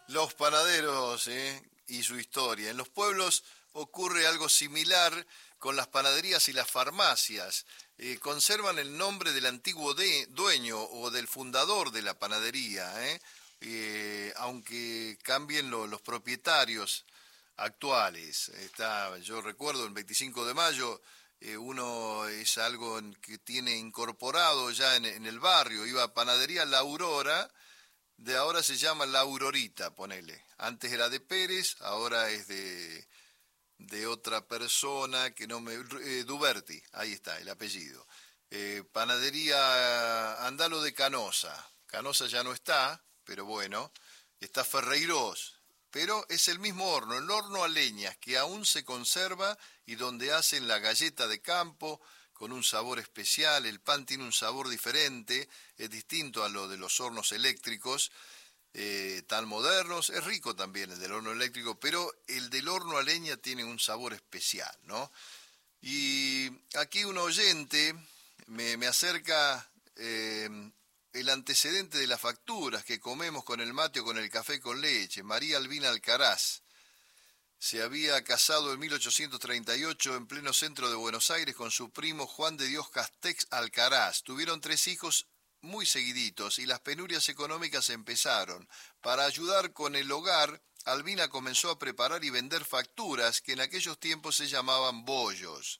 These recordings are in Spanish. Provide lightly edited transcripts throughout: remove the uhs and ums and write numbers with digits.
Los panaderos, y su historia. En los pueblos ocurre algo similar con las panaderías y las farmacias. Conservan el nombre del antiguo dueño o del fundador de la panadería, aunque cambien los propietarios actuales. Yo recuerdo el 25 de mayo, uno es algo que tiene incorporado ya en el barrio. Iba a Panadería La Aurora, de ahora se llama La Aurorita, ponele. Antes era de Pérez, ahora es de otra persona que no me... Duberti, ahí está, el apellido. Panadería Andalo de Canosa. Canosa ya no está, pero bueno. Está Ferreiros, pero es el mismo horno, el horno a leñas, que aún se conserva y donde hacen la galleta de campo con un sabor especial. El pan tiene un sabor diferente, es distinto a lo de los hornos eléctricos tan modernos. Es rico también el del horno eléctrico, pero el del horno a leña tiene un sabor especial, ¿no? Y aquí un oyente me acerca el antecedente de las facturas que comemos con el mate o con el café con leche. María Albina Alcaraz se había casado en 1838 en pleno centro de Buenos Aires con su primo Juan de Dios Castex Alcaraz. Tuvieron 3 hijos muy seguiditos y las penurias económicas empezaron. Para ayudar con el hogar, Albina comenzó a preparar y vender facturas que en aquellos tiempos se llamaban bollos.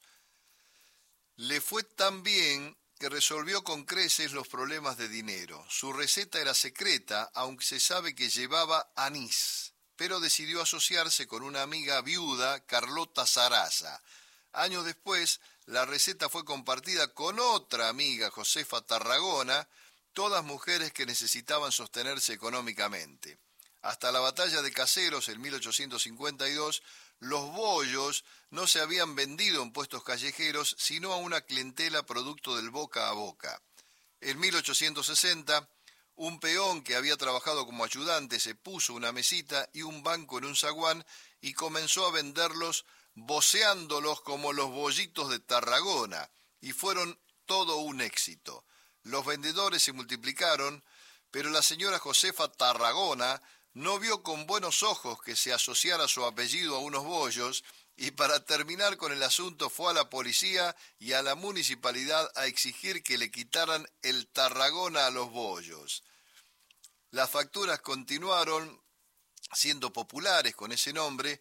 Le fue tan bien que resolvió con creces los problemas de dinero. Su receta era secreta, aunque se sabe que llevaba anís, pero decidió asociarse con una amiga viuda, Carlota Sarasa. Años después, la receta fue compartida con otra amiga, Josefa Tarragona, todas mujeres que necesitaban sostenerse económicamente. Hasta la batalla de Caseros en 1852, los bollos no se habían vendido en puestos callejeros, sino a una clientela producto del boca a boca. En 1860, un peón que había trabajado como ayudante se puso una mesita y un banco en un zaguán y comenzó a venderlos voceándolos como los bollitos de Tarragona, y fueron todo un éxito. Los vendedores se multiplicaron, pero la señora Josefa Tarragona no vio con buenos ojos que se asociara su apellido a unos bollos, y para terminar con el asunto fue a la policía y a la municipalidad a exigir que le quitaran el Tarragona a los bollos. Las facturas continuaron siendo populares con ese nombre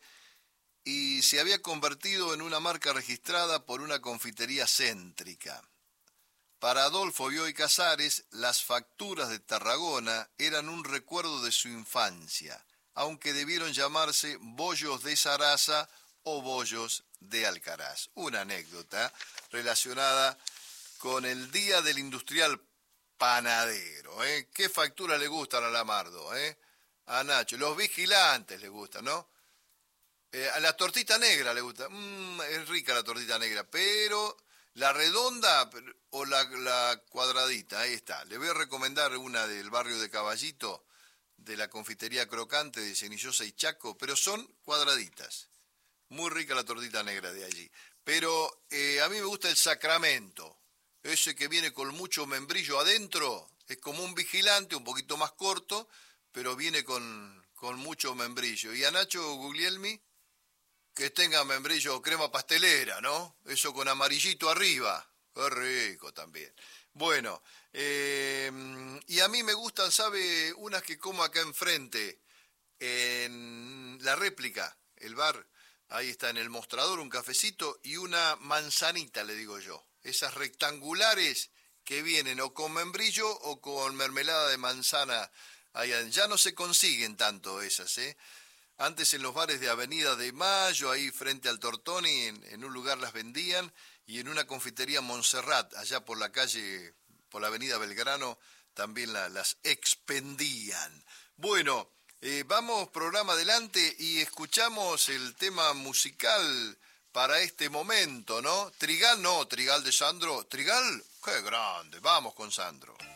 y se había convertido en una marca registrada por una confitería céntrica. Para Adolfo Bioy Casares, las facturas de Tarragona eran un recuerdo de su infancia, aunque debieron llamarse bollos de Sarasa o bollos de Alcaraz. Una anécdota relacionada con el Día del Industrial Panadero. ¿Qué factura le gustan a Lamardo? A Nacho. Los vigilantes le gustan, ¿no? A la tortita negra le gusta. Es rica la tortita negra, pero la redonda o la cuadradita, ahí está. Le voy a recomendar una del barrio de Caballito, de la confitería Crocante de Cenillosa y Chaco, pero son cuadraditas. Muy rica la tortita negra de allí. Pero a mí me gusta el Sacramento, ese que viene con mucho membrillo adentro. Es como un vigilante, un poquito más corto, pero viene con mucho membrillo. Y a Nacho Guglielmi, que tenga membrillo o crema pastelera, ¿no? Eso con amarillito arriba. Qué rico también. Bueno, y a mí me gustan, ¿sabe? Unas que como acá enfrente, en La Réplica, el bar. Ahí está en el mostrador un cafecito y una manzanita, le digo yo. Esas rectangulares que vienen o con membrillo o con mermelada de manzana. Ya no se consiguen tanto esas, ¿eh? Antes en los bares de Avenida de Mayo, ahí frente al Tortoni, en un lugar las vendían, y en una confitería Montserrat, allá por la calle, por la Avenida Belgrano, también las expendían. Bueno, vamos programa adelante y escuchamos el tema musical para este momento, ¿no? Trigal no, Trigal de Sandro. Trigal, qué grande, vamos con Sandro.